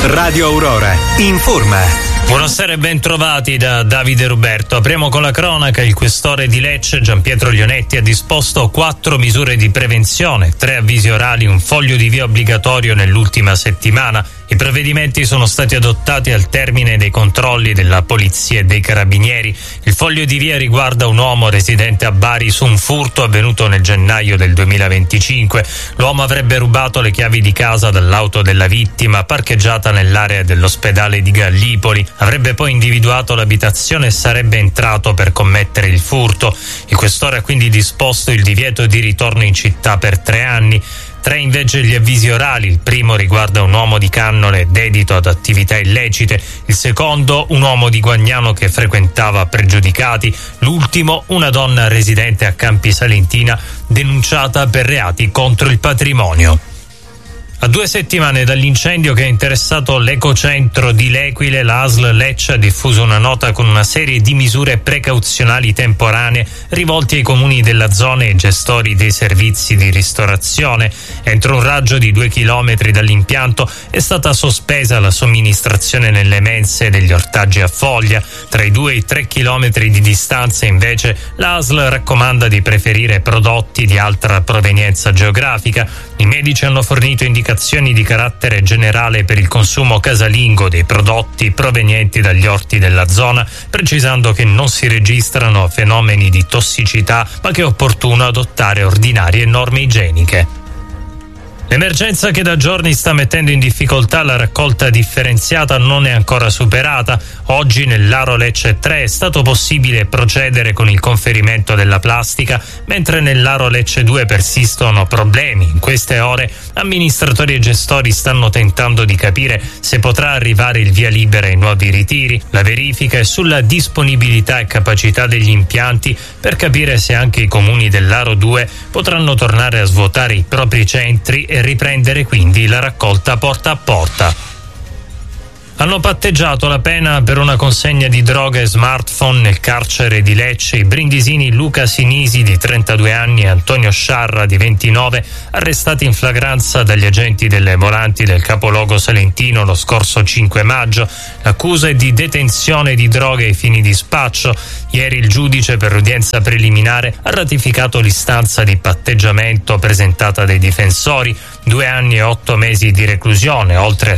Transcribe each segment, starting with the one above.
Radio Aurora informa. Buonasera e ben trovati da Davide Ruberto. Apriamo con la cronaca. Il questore di Lecce, Gianpietro Lionetti, ha disposto 4 misure di prevenzione, 3 avvisi orali, un foglio di via obbligatorio nell'ultima settimana. I provvedimenti sono stati adottati al termine dei controlli della Polizia e dei Carabinieri. Il foglio di via riguarda un uomo residente a Bari su un furto avvenuto nel gennaio del 2025. L'uomo avrebbe rubato le chiavi di casa dall'auto della vittima parcheggiata nell'area dell'ospedale di Gallipoli. Avrebbe poi individuato l'abitazione e sarebbe entrato per commettere il furto. Il questore ha quindi disposto il divieto di ritorno in città per 3 anni. 3 invece gli avvisi orali. Il primo riguarda un uomo di Cannole dedito ad attività illecite, il secondo un uomo di Guagnano che frequentava pregiudicati, l'ultimo una donna residente a Campi Salentina denunciata per reati contro il patrimonio. A 2 settimane dall'incendio che ha interessato l'ecocentro di L'Equile, la ASL Lecce ha diffuso una nota con una serie di misure precauzionali temporanee rivolte ai comuni della zona e ai gestori dei servizi di ristorazione. Entro un raggio di 2 chilometri dall'impianto è stata sospesa la somministrazione nelle mense degli ortaggi a foglia. Tra i 2 e i 3 chilometri di distanza, invece, la ASL raccomanda di preferire prodotti di altra provenienza geografica. I medici hanno fornito indicazioni di carattere generale per il consumo casalingo dei prodotti provenienti dagli orti della zona, precisando che non si registrano fenomeni di tossicità, ma che è opportuno adottare ordinarie norme igieniche. L'emergenza che da giorni sta mettendo in difficoltà la raccolta differenziata non è ancora superata. Oggi nell'Aro Lecce 3 è stato possibile procedere con il conferimento della plastica, mentre nell'Aro Lecce 2 persistono problemi. In queste ore amministratori e gestori stanno tentando di capire se potrà arrivare il via libera ai nuovi ritiri. La verifica è sulla disponibilità e capacità degli impianti per capire se anche i comuni dell'Aro 2 potranno tornare a svuotare i propri centri e riprendere quindi la raccolta porta a porta. Hanno patteggiato la pena per una consegna di droga e smartphone nel carcere di Lecce i brindisini Luca Sinisi di 32 anni e Antonio Sciarra di 29, arrestati in flagranza dagli agenti delle volanti del capoluogo salentino lo scorso 5 maggio. L'accusa è di detenzione di droga ai fini di spaccio. Ieri il giudice per l'udienza preliminare ha ratificato l'istanza di patteggiamento presentata dai difensori. 2 anni e 8 mesi di reclusione, oltre a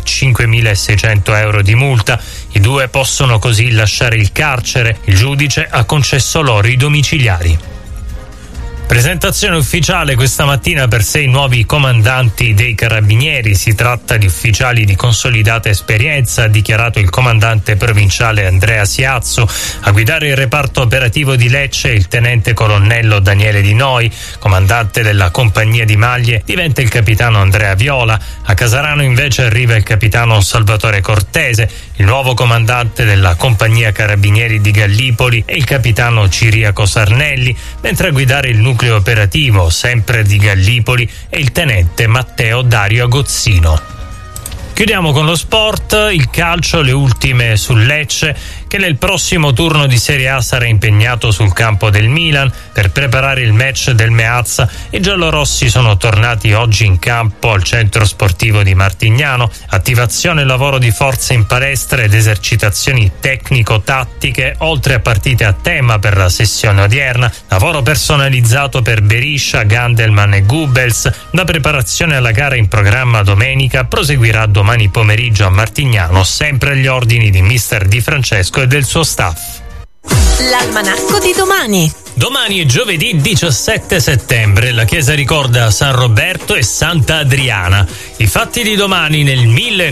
5.600 euro di multa. I due possono così lasciare il carcere. Il giudice ha concesso loro i domiciliari. Presentazione ufficiale questa mattina per 6 nuovi comandanti dei Carabinieri. Si tratta di ufficiali di consolidata esperienza, ha dichiarato il comandante provinciale Andrea Siazzo. A guidare il reparto operativo di Lecce il tenente colonnello Daniele Di Noi, comandante della compagnia di maglie diventa il capitano Andrea Viola. A Casarano invece arriva il capitano Salvatore Cortese. Il nuovo comandante della compagnia Carabinieri di Gallipoli è il capitano Ciriaco Sarnelli, mentre a guidare il nucleo operativo, sempre di Gallipoli, è il tenente Matteo Dario Agozzino. Chiudiamo con lo sport, il calcio, le ultime sul Lecce, che nel prossimo turno di Serie A sarà impegnato sul campo del Milan per preparare il match del Meazza. I giallorossi sono tornati oggi in campo al centro sportivo di Martignano. Attivazione e lavoro di forza in palestra ed esercitazioni tecnico-tattiche, oltre a partite a tema per la sessione odierna. Lavoro personalizzato per Beriscia, Gandelman e Goebbels. La preparazione alla gara in programma domenica proseguirà domani pomeriggio a Martignano, sempre agli ordini di mister Di Francesco e del suo staff. L'almanacco di domani. Domani è giovedì 17 settembre, la chiesa ricorda San Roberto e Santa Adriana. I fatti di domani: nel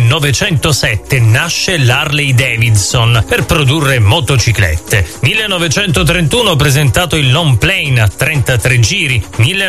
1907 nasce l'Harley Davidson per produrre motociclette. 1931 presentato il Long Plane a 33 giri.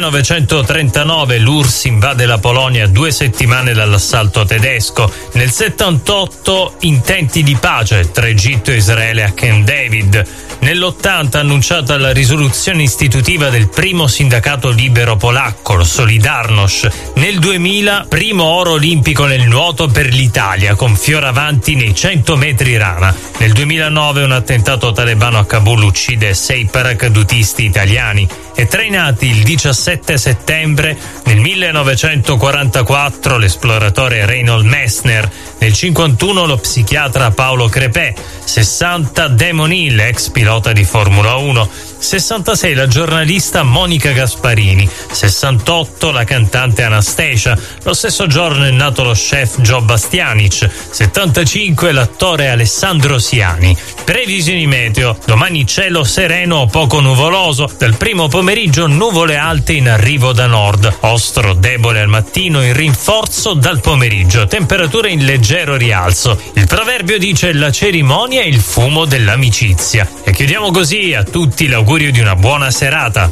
1939 l'URSS invade la Polonia 2 settimane dall'assalto tedesco. Nel 78 intenti di pace tra Egitto e Israele a Camp David. Nell'80 annunciata la risoluzione risoluzione istitutiva del primo sindacato libero polacco, il Solidarność. Nel 2000, primo oro olimpico nel nuoto per l'Italia, con Fioravanti nei 100 metri rana. Nel 2009 un attentato talebano a Kabul uccide 6 paracadutisti italiani. È trainati il 17 settembre nel 1944 l'esploratore Reinhold Messner, nel 51 lo psichiatra Paolo Crepè, 60 Damon Hill, ex pilota di Formula 1, 66 la giornalista Monica Gasparini, 68 la cantante Anastasia, lo stesso giorno è nato lo chef Joe Bastianic, 75 l'attore Alessandro Siani. Previsioni meteo: domani cielo sereno o poco nuvoloso, dal primo pomeriggio nuvole alte in arrivo da nord, ostro debole al mattino, in rinforzo dal pomeriggio, temperature in leggero rialzo. Il proverbio dice: la cerimonia è il fumo dell'amicizia. E chiudiamo così, a tutti l'augurio di una buona serata.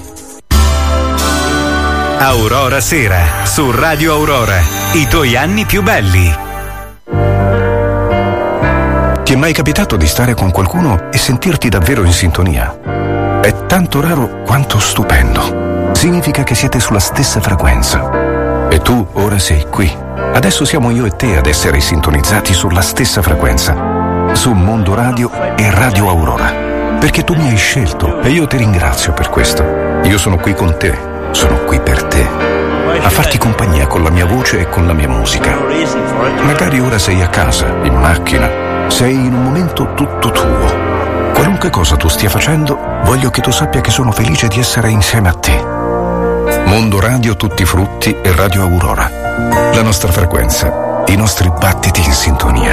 Aurora Sera su Radio Aurora, i tuoi anni più belli. Ti è mai capitato di stare con qualcuno e sentirti davvero in sintonia? È tanto raro quanto stupendo. Significa che siete sulla stessa frequenza. E tu ora sei qui. Adesso siamo io e te ad essere sintonizzati sulla stessa frequenza. Su Mondo Radio e Radio Aurora. Perché tu mi hai scelto e io ti ringrazio per questo. Io sono qui con te, sono qui per te. A farti compagnia con la mia voce e con la mia musica. Magari ora sei a casa, in macchina. Sei in un momento tutto tuo. Qualunque cosa tu stia facendo, voglio che tu sappia che sono felice di essere insieme a te. Mondo Radio Tutti Frutti e Radio Aurora. La nostra frequenza, i nostri battiti in sintonia.